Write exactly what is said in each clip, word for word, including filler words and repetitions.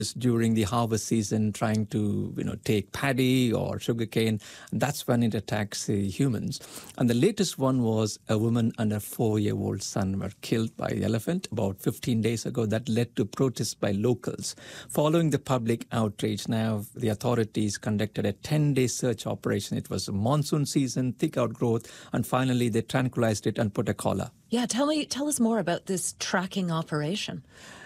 during the harvest season trying to, you know, take paddy or sugarcane. That's when it attacks the humans. And the latest one was a woman and a four-year-old son were killed by the elephant about fifteen days ago. That led to protests by locals. Following the public outrage, now the authorities conducted a ten-day search operation. It was a monsoon season, thick outgrowth, and finally they tranquilized it and put a collar. Yeah, tell me, tell us more about this tracking operation.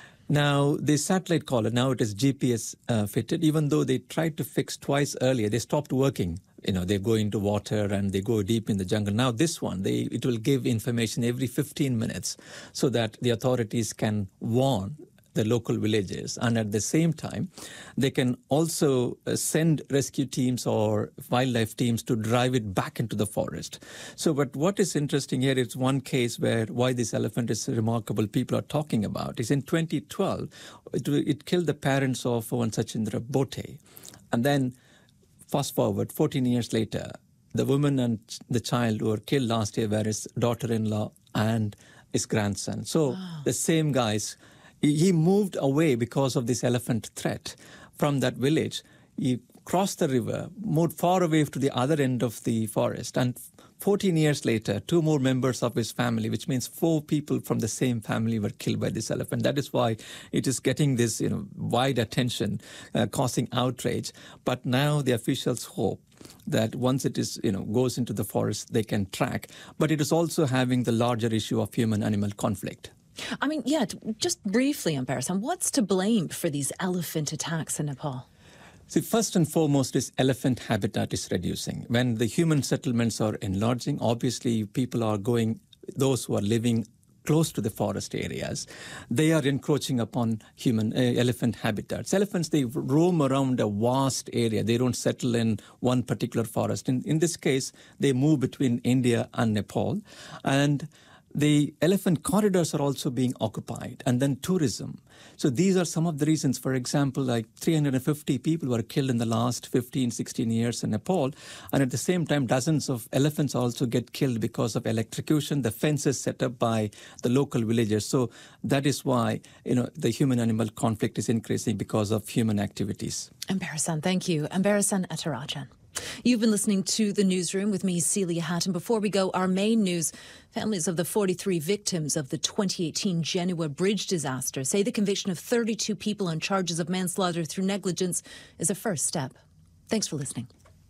Now, the satellite collar, now it is G P S uh, fitted, even though they tried to fix twice earlier, they stopped working. You know, they go into water and they go deep in the jungle. Now this one, they it will give information every fifteen minutes so that the authorities can warn the local villages, and at the same time they can also uh, send rescue teams or wildlife teams to drive it back into the forest. So but what is interesting here is one case where why this elephant is remarkable people are talking about is in twenty twelve it, it killed the parents of one Sachindra Bote, and then fast forward fourteen years later, the woman and the child who were killed last year were his daughter-in-law and his grandson. So wow. The same guys. He moved away because of this elephant threat from that village. He crossed the river, moved far away to the other end of the forest. And fourteen years later, two more members of his family, which means four people from the same family were killed by this elephant. That is why it is getting this, you know, wide attention, uh, causing outrage. But now the officials hope that once it is, you know, goes into the forest, they can track. But it is also having the larger issue of human-animal conflict. I mean, yeah, just briefly, Ambarasan, what's to blame for these elephant attacks in Nepal? See, first and foremost is elephant habitat is reducing. When the human settlements are enlarging, obviously people are going, those who are living close to the forest areas, they are encroaching upon human uh, elephant habitats. Elephants, they roam around a vast area. They don't settle in one particular forest. In, in this case, they move between India and Nepal. And the elephant corridors are also being occupied, and then tourism. So these are some of the reasons. For example, like three hundred fifty people were killed in the last fifteen, sixteen years in Nepal. And at the same time, dozens of elephants also get killed because of electrocution, the fences set up by the local villagers. So that is why, you know, the human-animal conflict is increasing because of human activities. Ambarasan, thank you. Ambarasan Ethirajan. You've been listening to The Newsroom with me, Celia Hatton. Before we go, our main news. Families of the forty-three victims of the twenty eighteen Genoa bridge disaster say the conviction of thirty-two people on charges of manslaughter through negligence is a first step. Thanks for listening.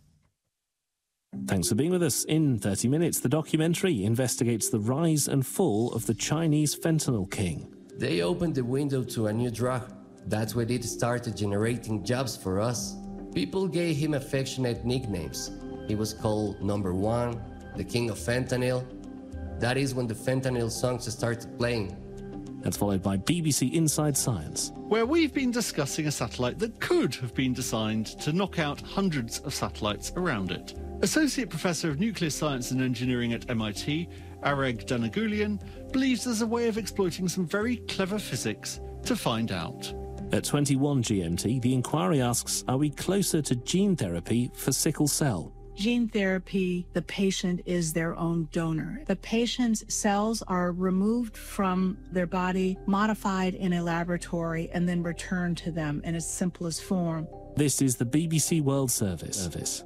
Thanks for being with us. In thirty minutes, the documentary investigates the rise and fall of the Chinese fentanyl king. They opened the window to a new drug. That's when it started generating jobs for us. People gave him affectionate nicknames. He was called Number One, the King of Fentanyl. That is when the fentanyl songs started playing. That's followed by B B C Inside Science, where we've been discussing a satellite that could have been designed to knock out hundreds of satellites around it. Associate Professor of Nuclear Science and Engineering at M I T, Areg Danagulian, believes there's a way of exploiting some very clever physics to find out. At twenty-one G M T, the inquiry asks, are we closer to gene therapy for sickle cell? Gene therapy, the patient is their own donor. The patient's cells are removed from their body, modified in a laboratory, and then returned to them in its simplest form. This is the B B C World Service. Service.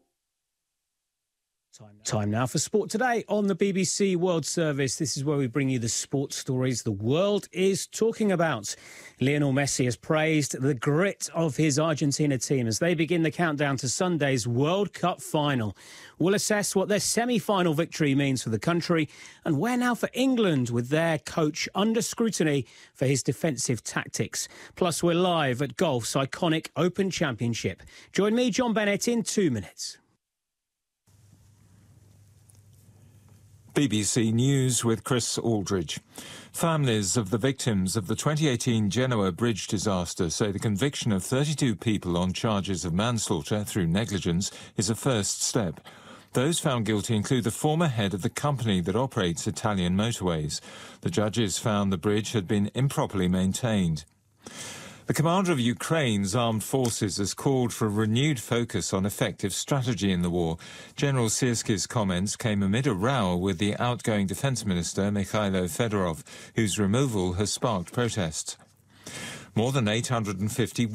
Time now for Sport Today on the B B C World Service. This is where we bring you the sports stories the world is talking about. Lionel Messi has praised the grit of his Argentina team as they begin the countdown to Sunday's World Cup final. We'll assess what their semi-final victory means for the country and where now for England with their coach under scrutiny for his defensive tactics. Plus, we're live at golf's iconic Open Championship. Join me, John Bennett, in two minutes. B B C News with Chris Aldridge. Families of the victims of the twenty eighteen Genoa bridge disaster say the conviction of thirty-two people on charges of manslaughter through negligence is a first step. Those found guilty include the former head of the company that operates Italian motorways. The judges found the bridge had been improperly maintained. The commander of Ukraine's armed forces has called for a renewed focus on effective strategy in the war. General Syrskyi's comments came amid a row with the outgoing defence minister, Mikhailo Fedorov, whose removal has sparked protests. More than eight hundred fifty